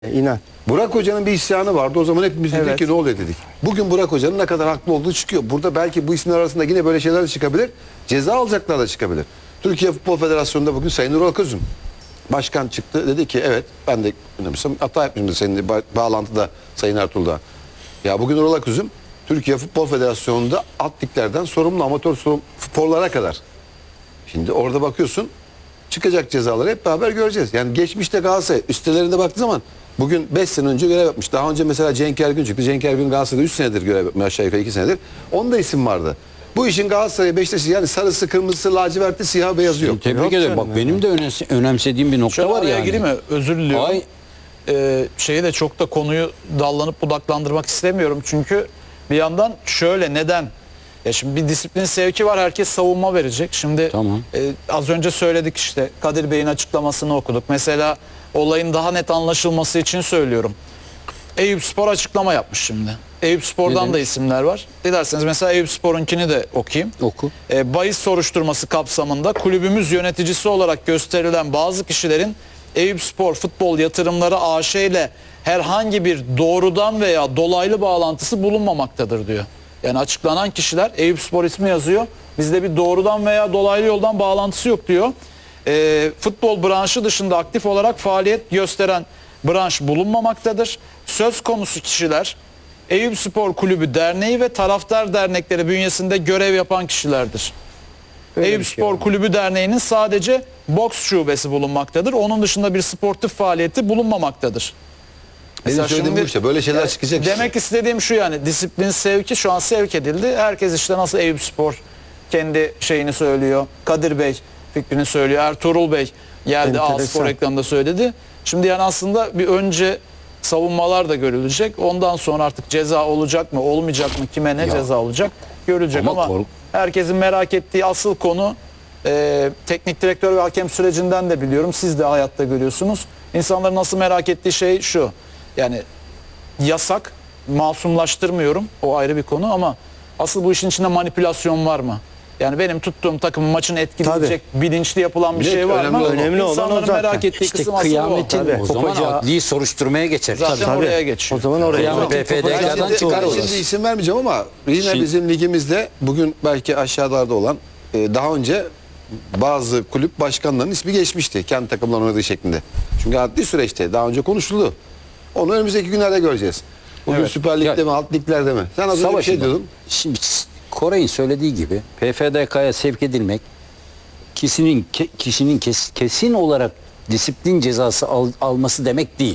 İnan. Burak Hoca'nın bir isyanı vardı. O zaman hepimiz dedik Evet. ki ne oluyor dedik. Bugün Burak Hoca'nın ne kadar haklı olduğu çıkıyor. Burada belki bu isimler arasında yine böyle şeyler de çıkabilir. Ceza alacaklar da çıkabilir. Türkiye Futbol Federasyonu'nda bugün Sayın Nurul Aközüm başkan çıktı. Dedi ki evet ben de önemlisem hata yapmışım senin bağlantıda Sayın Ertuğrul'da. Ya bugün Nurul Aközüm Türkiye Futbol Federasyonu'nda alt liglerden sorumlu amatör sporlara kadar. Şimdi orada bakıyorsun çıkacak cezaları hep beraber göreceğiz. Yani geçmişte Galatasaray üstelerinde baktığı zaman bugün 5 sene önce görev yapmış. Daha önce mesela Cenk Ergün çıktı. Cenk Ergün Galatasaray'da 3 senedir görev yapmış. Aşağı yukarı 2 senedir. Onda isim vardı. Bu işin Galatasaray, Beşiktaş yani sarısı, kırmızısı, laciverti, siyah, beyazı yok. Tebrik ederim. Bak benim de önemsediğim bir nokta Şöyle var araya yani. gireyim mi? Özür diliyorum. Ay, Şeyi de çok da konuyu dallanıp budaklandırmak istemiyorum. Çünkü bir yandan şöyle neden? Ya şimdi bir disiplin sevki var. Herkes savunma verecek. Şimdi Tamam. az önce söyledik işte. Kadir Bey'in açıklamasını okuduk. Mesela olayın daha net anlaşılması için söylüyorum. Eyüpspor açıklama yapmış şimdi. Eyüpspor'dan Ne da isimler var. Dilerseniz mesela Eyüpspor'unkini de okuyayım. Oku. Bahis soruşturması kapsamında kulübümüz yöneticisi olarak gösterilen bazı kişilerin Eyüpspor Futbol Yatırımları AŞ ile herhangi bir doğrudan veya dolaylı bağlantısı bulunmamaktadır diyor. Yani açıklanan kişiler Eyüpspor ismi yazıyor. Bizde bir doğrudan veya dolaylı yoldan bağlantısı yok diyor. Futbol branşı dışında aktif olarak faaliyet gösteren branş bulunmamaktadır. Söz konusu kişiler Eyüpspor Kulübü Derneği ve taraftar dernekleri bünyesinde görev yapan kişilerdir. Eyüpspor Kulübü Derneği'nin sadece boks şubesi bulunmaktadır. Onun dışında bir sportif faaliyeti bulunmamaktadır. Benim Mesela söylediğim bu işte. Böyle şeyler çıkacak işte. Demek istediğim şu, yani disiplin sevki şu an sevk edildi. Herkes işte nasıl Eyüpspor kendi şeyini söylüyor. Kadir Bey fikrini söylüyor. Ertuğrul Bey geldi A-Spor ekranında söyledi. Şimdi yani aslında bir önce savunmalar da görülecek. Ondan sonra artık ceza olacak mı olmayacak mı, kime ne ceza olacak görülecek ama herkesin merak ettiği asıl konu teknik direktör ve hakem sürecinden de biliyorum. Siz de hayatta görüyorsunuz. İnsanların nasıl merak ettiği şey şu. Yani yasak, masumlaştırmıyorum. O ayrı bir konu ama asıl bu işin içinde manipülasyon var mı? Yani benim tuttuğum takımın maçını etkileyecek bilinçli yapılan bir şey var mı? önemli olan İnsanların o zaten. merak ettiği İşte kısım asıl kıyametin o. o zaman adli soruşturmaya geçer. Zaten oraya geçiyor. O zaman oraya. Kıyamet BFD'den çıkar Şimdi orası. isim vermeyeceğim ama yine Şimdi- bizim ligimizde bugün belki aşağılarda olan daha önce bazı kulüp başkanlarının ismi geçmişti. Kendi takımlarının oynadığı şeklinde. Çünkü adli süreçte daha önce konuşuldu. Onu önümüzdeki günlerde göreceğiz. Bugün Evet. Süper Lig'de Ya- mi, alt liglerde mi? Sen az önce bir Savaşın şey bak. diyordun. Şimdi Koray'ın söylediği gibi PFDK'ya sevk edilmek kişinin kesin olarak disiplin cezası alması demek değil.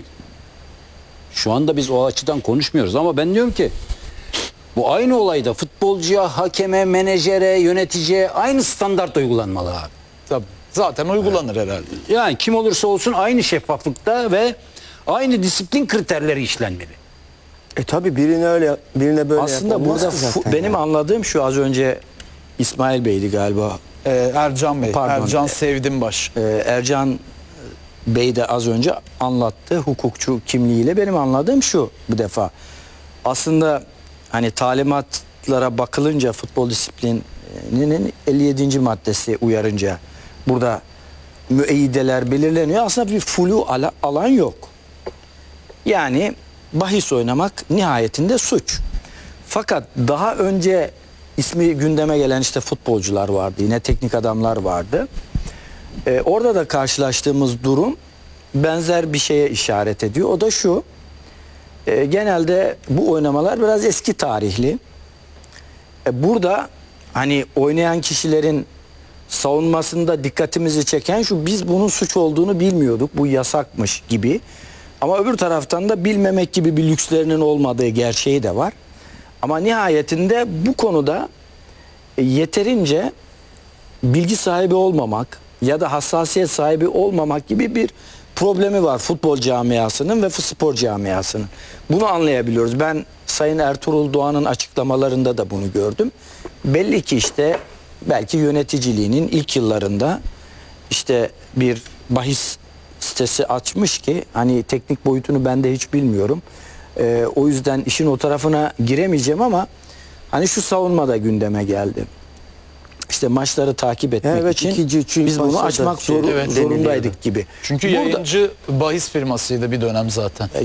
Şu anda biz o açıdan konuşmuyoruz ama ben diyorum ki bu aynı olayda futbolcuya, hakeme, menajere, yöneticiye aynı standart uygulanmalı abi. Tabii. Zaten uygulanır herhalde. Yani kim olursa olsun aynı şeffaflıkta ve aynı disiplin kriterleri işlenmeli. Tabii birine öyle birine böyle Aslında yapılmaz burada ki zaten benim yani. anladığım şu, az önce İsmail Bey'di galiba. Ercan Bey, Pardon. Ercan Sevdimbaş. Ercan Bey de az önce anlattı hukukçu kimliğiyle. Benim anladığım şu bu defa. Aslında hani talimatlara bakılınca futbol disiplininin 57. maddesi uyarınca burada müeyyideler belirleniyor. Aslında bir flu alan yok. Yani bahis oynamak nihayetinde suç. Fakat daha önce ismi gündeme gelen işte futbolcular vardı. Yine teknik adamlar vardı. Orada da karşılaştığımız durum benzer bir şeye işaret ediyor. O da şu. Genelde bu oynamalar biraz eski tarihli. Burada hani oynayan kişilerin savunmasında dikkatimizi çeken şu: biz bunun suç olduğunu bilmiyorduk. Bu yasakmış gibi. Ama öbür taraftan da bilmemek gibi bir lükslerinin olmadığı gerçeği de var. Ama nihayetinde bu konuda yeterince bilgi sahibi olmamak ya da hassasiyet sahibi olmamak gibi bir problemi var futbol camiasının ve spor camiasının. Bunu anlayabiliyoruz. Ben Sayın Ertuğrul Doğan'ın açıklamalarında da bunu gördüm. Belli ki işte belki yöneticiliğinin ilk yıllarında işte bir bahis sitesi açmış ki hani teknik boyutunu ben de hiç bilmiyorum. O yüzden işin o tarafına giremeyeceğim ama hani şu savunma da gündeme geldi. işte maçları takip etmek Evet, için ikinci, üçüncü biz bunu maçta da açmak şey, evet, zorundaydık deniliyordu. gibi. Çünkü Burada- yayıncı bahis firmasıydı bir dönem zaten.